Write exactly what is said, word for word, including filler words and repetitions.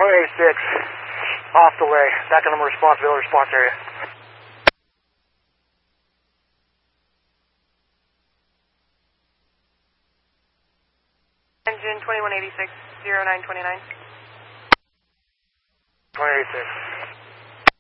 twenty eighty-six, off the way, back on the responsibility response area. Engine twenty-one eighty-six, zero nine twenty-nine. twenty eighty-six.